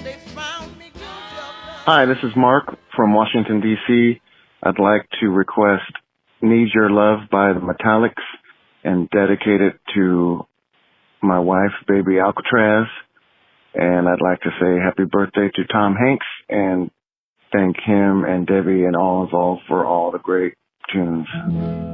Hi, this is Mark from Washington, D.C. I'd like to request Need Your Love by the Metallics and dedicate it to my wife, baby Alcatraz. And I'd like to say happy birthday to Tom Hanks and thank him and Debbie and all involved for all the great tunes.